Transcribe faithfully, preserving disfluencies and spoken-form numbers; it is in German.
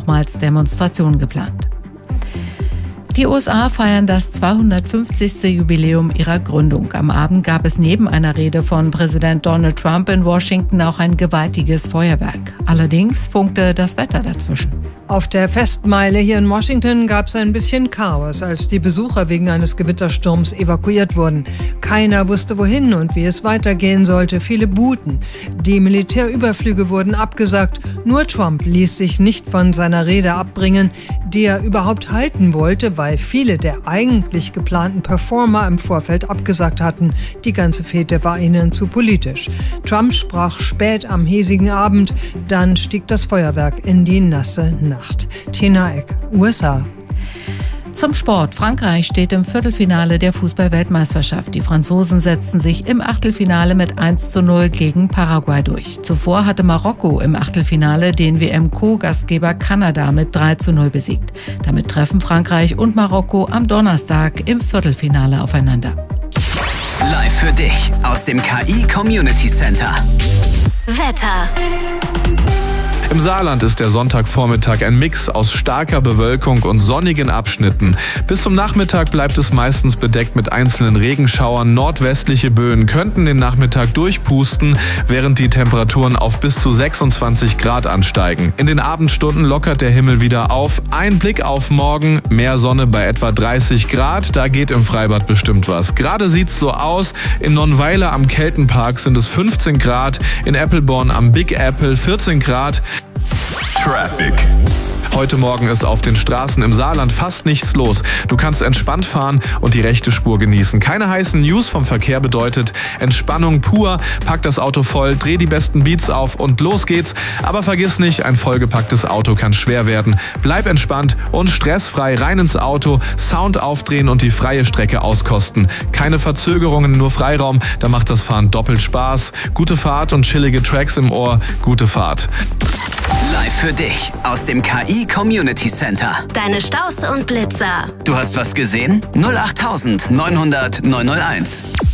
nochmals Demonstrationen geplant. Die U S A feiern das zweihundertfünfzigste Jubiläum ihrer Gründung. Am Abend gab es neben einer Rede von Präsident Donald Trump in Washington auch ein gewaltiges Feuerwerk. Allerdings funkte das Wetter dazwischen. Auf der Festmeile hier in Washington gab es ein bisschen Chaos, als die Besucher wegen eines Gewittersturms evakuiert wurden. Keiner wusste wohin und wie es weitergehen sollte. Viele buhten. Die Militärüberflüge wurden abgesagt. Nur Trump ließ sich nicht von seiner Rede abbringen, die er überhaupt halten wollte, weil viele der eigentlich geplanten Performer im Vorfeld abgesagt hatten. Die ganze Fete war ihnen zu politisch. Trump sprach spät am hiesigen Abend, dann stieg das Feuerwerk in die nasse Nacht. Tina Eck, U S A. Zum Sport. Frankreich steht im Viertelfinale der Fußball-Weltmeisterschaft. Die Franzosen setzten sich im Achtelfinale mit eins zu null gegen Paraguay durch. Zuvor hatte Marokko im Achtelfinale den W M-Co-Gastgeber Kanada mit drei zu null besiegt. Damit treffen Frankreich und Marokko am Donnerstag im Viertelfinale aufeinander. Live für dich aus dem K I Community Center. Wetter. Im Saarland ist der Sonntagvormittag ein Mix aus starker Bewölkung und sonnigen Abschnitten. Bis zum Nachmittag bleibt es meistens bedeckt mit einzelnen Regenschauern. Nordwestliche Böen könnten den Nachmittag durchpusten, während die Temperaturen auf bis zu sechsundzwanzig Grad ansteigen. In den Abendstunden lockert der Himmel wieder auf. Ein Blick auf morgen, mehr Sonne bei etwa dreißig Grad. Da geht im Freibad bestimmt was. Gerade sieht's so aus. In Nonnweiler am Keltenpark sind es fünfzehn Grad. In Eppelborn am Big Apple vierzehn Grad. Traffic. Heute Morgen ist auf den Straßen im Saarland fast nichts los. Du kannst entspannt fahren und die rechte Spur genießen. Keine heißen News vom Verkehr bedeutet Entspannung pur. Pack das Auto voll, dreh die besten Beats auf und los geht's. Aber vergiss nicht, ein vollgepacktes Auto kann schwer werden. Bleib entspannt und stressfrei rein ins Auto, Sound aufdrehen und die freie Strecke auskosten. Keine Verzögerungen, nur Freiraum, da macht das Fahren doppelt Spaß. Gute Fahrt und chillige Tracks im Ohr, gute Fahrt. Live für dich aus dem K I Community Center. Deine Staus und Blitzer. Du hast was gesehen? null acht neunhundert neunhunderт neunhunderteins.